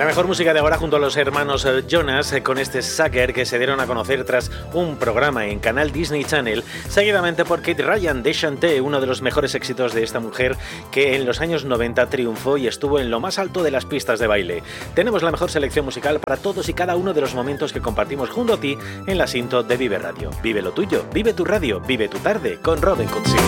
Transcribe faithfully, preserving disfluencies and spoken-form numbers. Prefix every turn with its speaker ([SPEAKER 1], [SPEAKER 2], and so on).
[SPEAKER 1] La mejor música de ahora junto a los hermanos Jonas con este Sucker que se dieron a conocer tras un programa en canal Disney Channel, seguidamente por Kate Ryan de Chanté, uno de los mejores éxitos de esta mujer que en los años noventa triunfó y estuvo en lo más alto de las pistas de baile. Tenemos la mejor selección musical para todos y cada uno de los momentos que compartimos junto a ti en la Sinto de Vive Radio. Vive lo tuyo, vive tu radio, vive tu tarde con Robin Cutsi.